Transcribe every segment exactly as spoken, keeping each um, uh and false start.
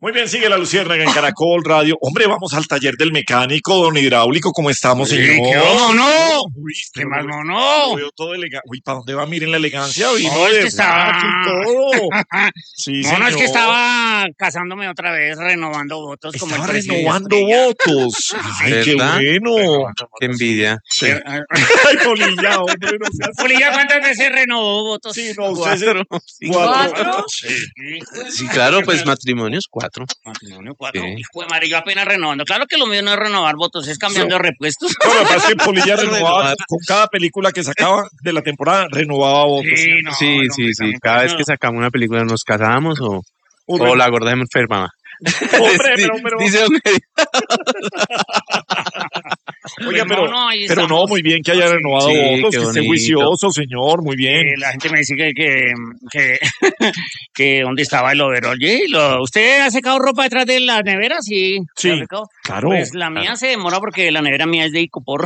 Muy bien, sigue la Luciérnaga en Caracol Radio. Hombre, vamos al taller del mecánico, don Hidráulico. ¿Cómo estamos, Sí, señor? ¿qué mono? Uy, ¿Qué más lo mono? veo todo elegante. Uy, ¿para dónde va? Miren la elegancia. Vino No, es de que estaba- black y todo. Sí, No, no, es que señor. estaba casándome otra vez, renovando votos como el Estaba presidente. renovando votos. Ay, qué ¿Verdad? bueno. Qué envidia. Sí. Eh, Ay, Polilla, hombre, no seas... Polilla, ¿cuántas veces renovó votos? Sí, no, usted se... Cuatro. Cuatro. Sí. Sí, claro, pues matrimonios, cuatro. Matrimonio cuatro. Sí. Hijo de madre, yo apenas renovando. Claro que lo mío no es renovar votos, es cambiando repuestos. No, lo que pasa es que Polilla renovaba Renovar. con cada película que sacaba de la temporada, renovaba votos. Sí, no, Sí, el sí, hombre sí. también, Cada pues, vez no. que sacamos una película nos casamos o, Un o reno- la gorda se me enfermaba. Hombre, pero, pero, Dice don Medio. oiga, Pues pero, no, no, ahí pero no, estamos. muy bien que haya Sí, renovado sí, votos, qué que esté bonito. juicioso, señor, muy bien. Eh, la gente me dice que, que, que, que dónde estaba el overol. ¿Y lo- ¿Usted ha secado ropa detrás de la nevera? Sí. Sí, ¿La ha secado? claro. Pues la mía se demora porque la nevera mía es de Icopor.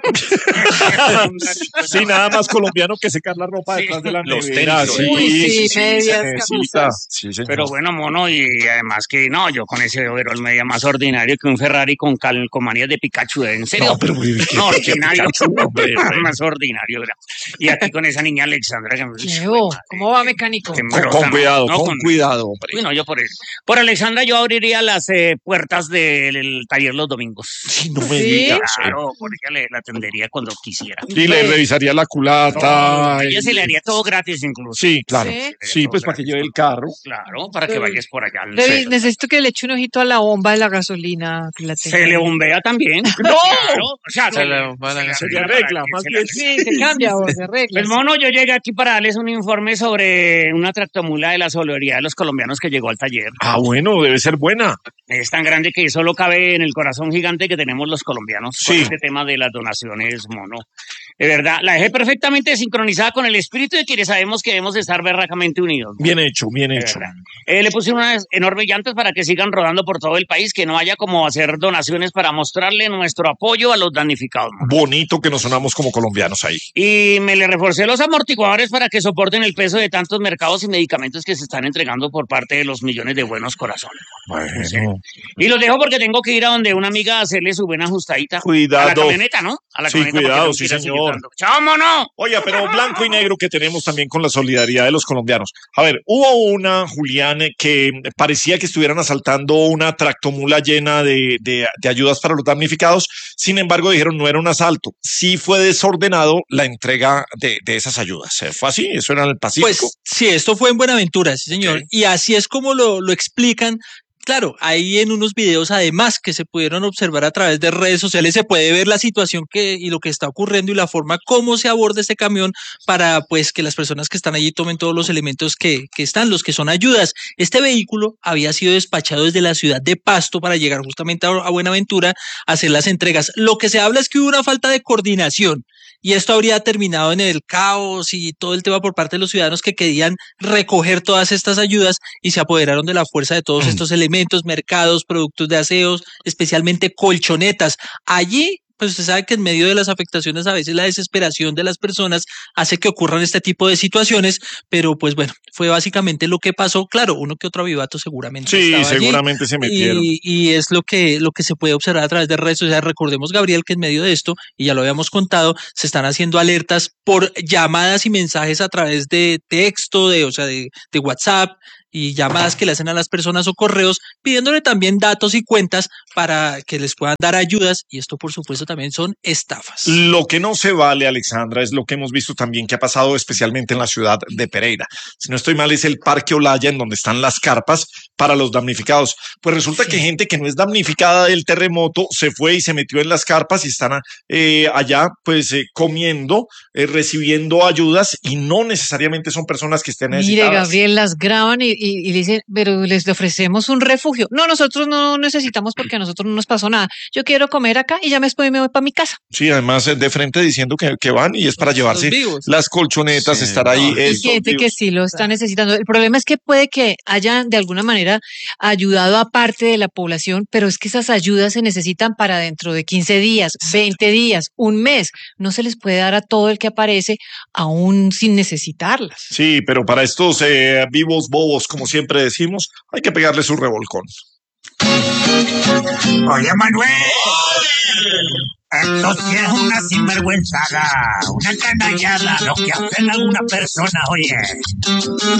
Sí, nada más colombiano que secar la ropa Sí. detrás de la Los nevera. tenis, Sí, los Uy, sí, sí, sí, medias, se necesita. camisas. Sí, señor. Pero bueno, mono, y además que no, yo con ese overol me veía más ordinario que un Ferrari con, cal, con manías de Pikachu. ¿En serio? No, pero muy bien. No, ordinario. Pikachu, hombre, hombre. Más ordinario. era. Y aquí con esa niña Alexandra. Que me Llevo. ¿Cómo va, mecánico? que me Con, brota, con ¿no? cuidado, No, con, cuidado, hombre. Uy, no, yo por él. Por Alexandra yo abriría las eh, puertas del taller los domingos. Sí, no me ¿Sí? digas. Claro, por ella le la atendería cuando quisiera. Y le revisaría la culata. A y- ella se le haría todo gratis incluso. Sí, claro. Sí. Sí, pues para que lleve el carro. Claro, para que Pero- vayas por allá. al Revi- centro. Necesito que le eche un ojito a la bomba de la gasolina. Que la tenga Se le ahí. bombea también. ¡No! Claro, o sea, Se se, le le, bomba la se le Se le arregla arregla, para que más se bien. le- Sí, se cambia o se arregla. Pues mono, yo llegué aquí para darles un informe sobre una tractomula de la solidaridad de los colombianos que llegó al taller. Ah, bueno, debe ser buena. Es tan grande que solo cabe en el corazón gigante que tenemos los colombianos con Sí. este tema de las donaciones, mono. De verdad, la dejé perfectamente sincronizada con el espíritu de quienes sabemos que debemos estar berracamente unidos. Bien hecho, bien De hecho. verdad. Eh, le puse unas enormes llantas para que sigan rodando por todo el país, que no haya como hacer donaciones para mostrarle nuestro apoyo a los damnificados. mono. Bonito que nos sonamos como colombianos ahí. Y me le reforcé los amortiguadores para que soporten el peso de tantos mercados y medicamentos que se están entregando por parte de los millones de buenos corazones. Bueno, Y los dejo porque tengo que ir a donde una amiga a hacerle su buena ajustadita. A la cuidado. camioneta, ¿no? A la Sí, camioneta porque cuidado, tengo que sí, ir señor. asegurando. ¡Chao, mono! Oiga, pero blanco y negro que tenemos también con la solidaridad de los colombianos. A ver, hubo una, Julián, eh, que parecía que estuvieran asaltando una tractomula llena de, de, de ayudas para los damnificados. Sin embargo, dijeron no era un asalto. Sí fue desordenado la entrega de, de esas ayudas. ¿Eh? ¿Fue así? ¿Eso era en el Pacífico? Pues sí, esto fue en Buenaventura, sí señor. Ok. Y así es como lo, lo explican. Claro, ahí en unos videos además que se pudieron observar a través de redes sociales se puede ver la situación que y lo que está ocurriendo y la forma como se aborda este camión para pues que las personas que están allí tomen todos los elementos que, que están, los que son ayudas. Este vehículo había sido despachado desde la ciudad de Pasto para llegar justamente a, a Buenaventura a hacer las entregas. Lo que se habla es que hubo una falta de coordinación. Y esto habría terminado en el caos y todo el tema por parte de los ciudadanos que querían recoger todas estas ayudas y se apoderaron de la fuerza de todos estos elementos, mercados, productos de aseos, especialmente colchonetas. Allí, pues usted sabe que en medio de las afectaciones a veces la desesperación de las personas hace que ocurran este tipo de situaciones, pero pues bueno, fue básicamente lo que pasó. Claro, uno que otro avivato seguramente Sí, estaba allí. seguramente se metieron. Y, y es lo que, lo que se puede observar a través de redes sociales. Recordemos, Gabriel, que en medio de esto, y ya lo habíamos contado, se están haciendo alertas por llamadas y mensajes a través de texto, de, o sea, de, de WhatsApp, y llamadas que le hacen a las personas o correos, pidiéndole también datos y cuentas para que les puedan dar ayudas, y esto por supuesto también son estafas. Lo que no se vale, Alexandra, es lo que hemos visto también que ha pasado especialmente en la ciudad de Pereira. Si no estoy mal, es el Parque Olaya en donde están las carpas para los damnificados. Pues resulta que gente que no es damnificada del terremoto se fue y se metió en las carpas y están eh, allá pues eh, comiendo, eh, recibiendo ayudas y no necesariamente son personas que estén Mire, necesitadas. Gabriel, las graban y, y, y dicen, pero les ofrecemos un refugio. No, nosotros no necesitamos porque a nosotros no nos pasó nada. Yo quiero comer acá y ya me después me voy para mi casa. Sí, además eh, de frente diciendo que, que van y es para llevarse Los vivos. las colchonetas, Sí, estar ahí. no, Hay estos gente que vivos. sí lo está necesitando. El problema es que puede que haya de alguna manera hubiera ayudado a parte de la población, pero es que esas ayudas se necesitan para dentro de quince días, veinte días, un mes. No se les puede dar a todo el que aparece aún sin necesitarlas. Sí, pero para estos eh, vivos bobos, como siempre decimos, hay que pegarle su revolcón. Oye, Manuel, esto sí es una sinvergüenzada, una canallada, lo que hacen a una persona, oye.